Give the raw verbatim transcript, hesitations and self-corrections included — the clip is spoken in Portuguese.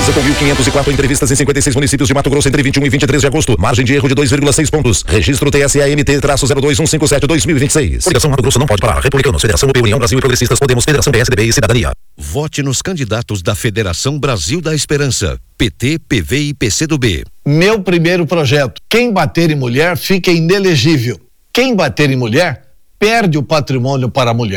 apresentou mil quinhentos e quatro entrevistas em cinquenta e seis municípios de Mato Grosso entre vinte e um e vinte e três de agosto. Margem de erro de dois vírgula seis pontos. Registro T S A M T zero dois um cinco sete dois mil e vinte e seis. Coligação Mato Grosso não pode parar. Republicanos, Federação U P, União Brasil e Progressistas, Podemos, Federação P S D B e Cidadania. Vote nos candidatos da Federação Brasil da Esperança. P T, P V e P C do B. Meu primeiro projeto. Quem bater em mulher fica inelegível. Quem bater em mulher perde o patrimônio para a mulher.